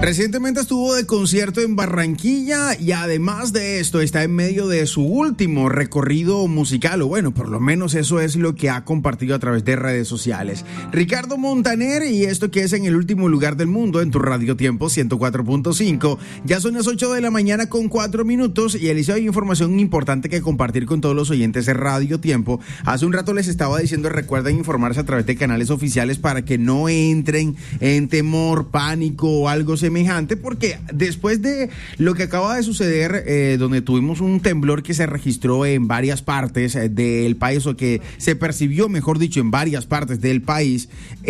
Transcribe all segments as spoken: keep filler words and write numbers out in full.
Recientemente estuvo de concierto en Barranquilla y además de esto está en medio de su último recorrido musical, o bueno, por lo menos eso es lo que ha compartido a través de redes sociales. Ricardo Montaner, y esto que es en el último lugar del mundo en tu Radio Tiempo ciento cuatro punto cinco. Ya son las ocho de la mañana con cuatro minutos y Eliseo, hay información importante que compartir con todos los oyentes de Radio Tiempo. Hace un rato les estaba diciendo, recuerden informarse a través de canales oficiales para que no entren en temor, pánico o algo semejante. Semejante, porque después de lo que acaba de suceder, eh, donde tuvimos un temblor que se registró en varias partes eh, del país, o que se percibió, mejor dicho, en varias partes del país,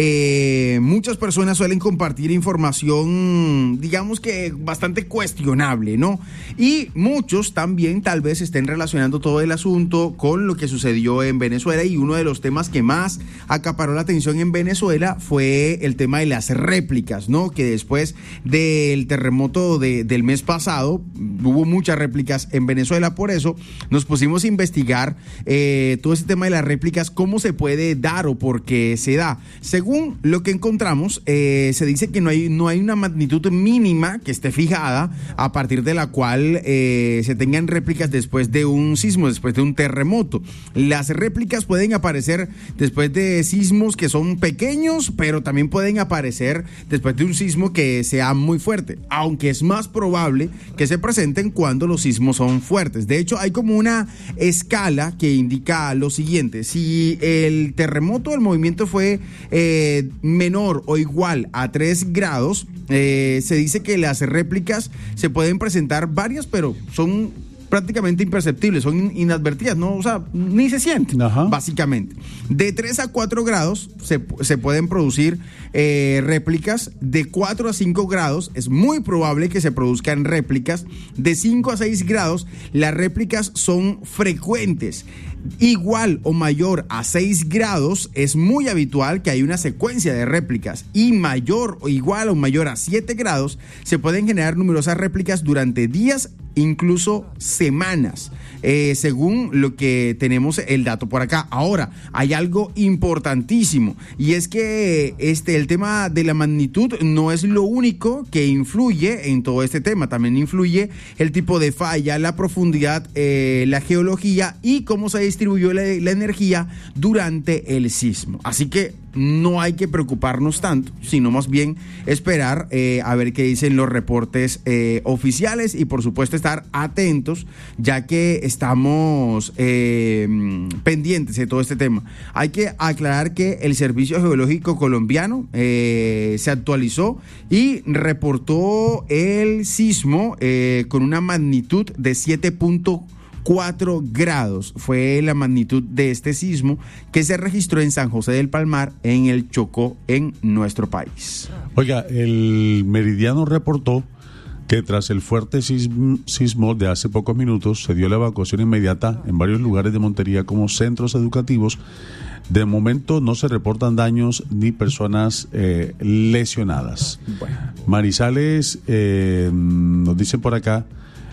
eh, muchas personas suelen compartir información, digamos que bastante cuestionable, ¿no? Y muchos también tal vez estén relacionando todo el asunto con lo que sucedió en Venezuela, y uno de los temas que más acaparó la atención en Venezuela fue el tema de las réplicas, ¿no? Que después del terremoto de, del mes pasado hubo muchas réplicas en Venezuela. Por eso nos pusimos a investigar eh, todo ese tema de las réplicas, cómo se puede dar o por qué se da. Según lo que encontramos, eh, se dice que no hay, no hay una magnitud mínima que esté fijada a partir de la cual eh, se tengan réplicas después de un sismo, después de un terremoto. Las réplicas pueden aparecer después de sismos que son pequeños, pero también pueden aparecer después de un sismo que sea muy fuerte, aunque es más probable que se presenten cuando los sismos son fuertes. De hecho, hay como una escala que indica lo siguiente: si el terremoto, el movimiento fue eh, menor o igual a tres grados, eh, se dice que las réplicas se pueden presentar varias, pero son prácticamente imperceptibles, son inadvertidas, no, o sea, ni se sienten. Ajá. Básicamente. De tres a cuatro grados se, se pueden producir eh, réplicas. De cuatro a cinco grados es muy probable que se produzcan réplicas. De cinco a seis grados las réplicas son frecuentes. Igual o mayor a seis grados es muy habitual que haya una secuencia de réplicas, y mayor o igual o mayor a siete grados se pueden generar numerosas réplicas durante días, incluso semanas, eh, según lo que tenemos el dato por acá. Ahora, hay algo importantísimo, y es que este, el tema de la magnitud no es lo único que influye en todo este tema. También influye el tipo de falla, la profundidad, eh, la geología y cómo se distribuyó la, la energía durante el sismo. Así que no hay que preocuparnos tanto, sino más bien esperar eh, a ver qué dicen los reportes eh, oficiales, y por supuesto estar atentos, ya que estamos eh, pendientes de todo este tema. Hay que aclarar que el Servicio Geológico Colombiano eh, se actualizó y reportó el sismo eh, con una magnitud de siete punto cuatro grados. Fue la magnitud de este sismo que se registró en San José del Palmar, en el Chocó, en nuestro país. Oiga, el Meridiano reportó que tras el fuerte sismo, sismo de hace pocos minutos se dio la evacuación inmediata en varios lugares de Montería como centros educativos. De momento no se reportan daños ni personas eh, lesionadas. Bueno. Manizales, eh, nos dicen por acá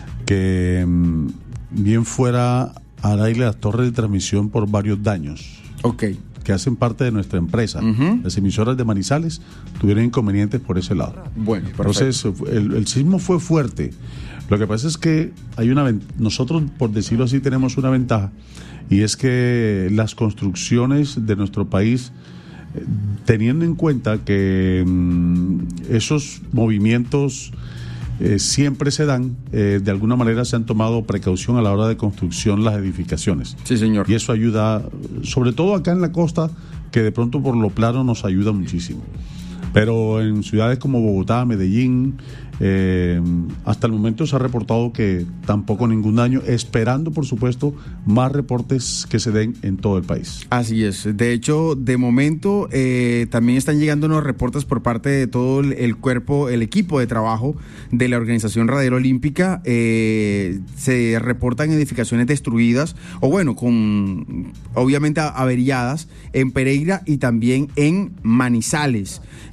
que bien fuera al aire las torres de transmisión por varios daños. Ok. Que hacen parte de nuestra empresa. Uh-huh. Las emisoras de Manizales tuvieron inconvenientes por ese lado. Bueno, perfecto. Entonces, el, el sismo fue fuerte. Lo que pasa es que hay una nosotros, por decirlo así, tenemos una ventaja, y es que las construcciones de nuestro país, teniendo en cuenta que mmm, esos movimientos Eh, siempre se dan, eh, de alguna manera se han tomado precaución a la hora de construcción las edificaciones. Sí, señor. Y eso ayuda, sobre todo acá en la costa, que de pronto por lo plano nos ayuda muchísimo. Pero en ciudades como Bogotá, Medellín, eh, hasta el momento se ha reportado que tampoco ningún daño, esperando por supuesto más reportes que se den en todo el país. Así es. De hecho, de momento eh, también están llegando unos reportes por parte de todo el, el cuerpo, el equipo de trabajo de la Organización Radial Olímpica. Eh, se reportan edificaciones destruidas, o bueno, con obviamente averiadas en Pereira y también en Manizales.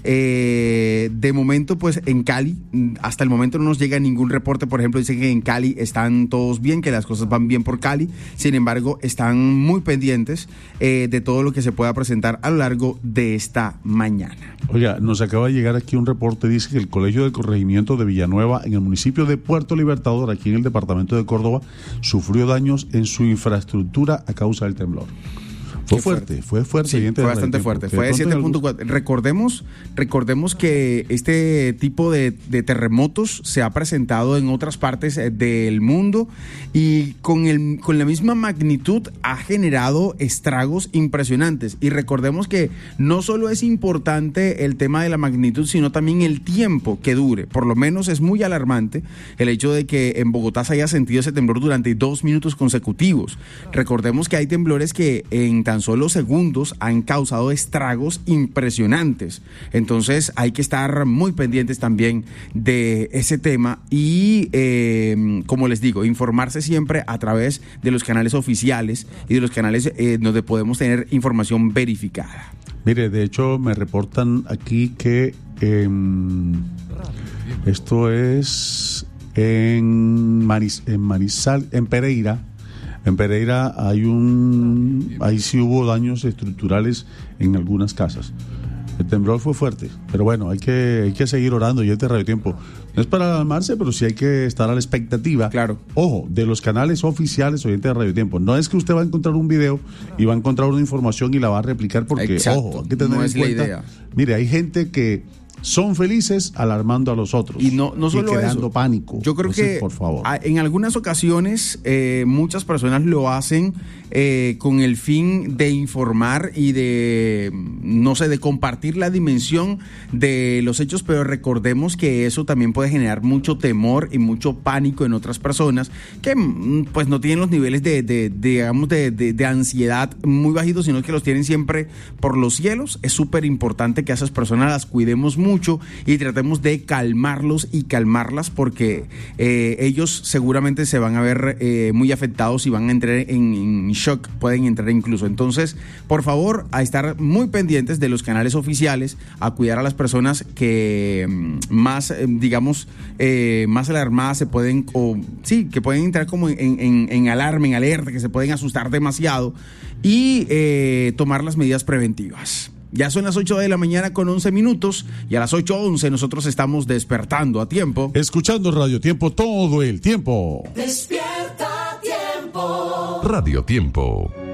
Eh, de momento, pues en Cali, hasta el momento no nos llega ningún reporte. Por ejemplo, dicen que en Cali están todos bien, que las cosas van bien por Cali. Sin embargo, están muy pendientes eh, de todo lo que se pueda presentar a lo largo de esta mañana. Oiga, nos acaba de llegar aquí un reporte, dice que el Colegio del Corregimiento de Villanueva, en el municipio de Puerto Libertador, aquí en el departamento de Córdoba, sufrió daños en su infraestructura a causa del temblor. Fue fuerte, fuerte, fue fuerte. Sí, fue bastante fuerte, fue de siete punto cuatro. Recordemos, recordemos que este tipo de, de terremotos se ha presentado en otras partes del mundo y con, el, con la misma magnitud ha generado estragos impresionantes. Y recordemos que no solo es importante el tema de la magnitud, sino también el tiempo que dure. Por lo menos es muy alarmante el hecho de que en Bogotá se haya sentido ese temblor durante dos minutos consecutivos. Recordemos que hay temblores que en tan solo segundos han causado estragos impresionantes. Entonces hay que estar muy pendientes también de ese tema y eh, como les digo, informarse siempre a través de los canales oficiales y de los canales eh, donde podemos tener información verificada. Mire, de hecho me reportan aquí que eh, esto es en, Maris, en Marisal, en Pereira. En Pereira hay un, ahí sí hubo daños estructurales en algunas casas. El temblor fue fuerte, pero bueno, hay que, hay que seguir orando y este Radio Tiempo. No es para alarmarse, pero sí hay que estar a la expectativa. Claro. Ojo, de los canales oficiales oyentes de Radio Tiempo. No es que usted va a encontrar un video y va a encontrar una información y la va a replicar porque, exacto, ojo, hay que tener no en es cuenta. la idea. Mire, hay gente que son felices alarmando a los otros y no, no solo y creando eso. pánico. Yo creo Entonces, que por favor, en algunas ocasiones eh, muchas personas lo hacen eh, con el fin de informar y de, no sé, de compartir la dimensión de los hechos, pero recordemos que eso también puede generar mucho temor y mucho pánico en otras personas que pues no tienen los niveles de, de, de digamos, de, de, de ansiedad muy bajitos, sino que los tienen siempre por los cielos. Es súper importante que a esas personas las cuidemos mucho mucho y tratemos de calmarlos y calmarlas porque eh, ellos seguramente se van a ver eh, muy afectados y van a entrar en, en shock, pueden entrar incluso. Entonces, por favor, a estar muy pendientes de los canales oficiales, a cuidar a las personas que más, eh, digamos, eh, más alarmadas se pueden, o sí, que pueden entrar como en, en, en alarma, en alerta, que se pueden asustar demasiado y eh, tomar las medidas preventivas. Ya son las ocho de la mañana con once minutos y a las ocho once nosotros estamos despertando a tiempo. Escuchando Radio Tiempo todo el tiempo. Despierta a tiempo. Radio Tiempo.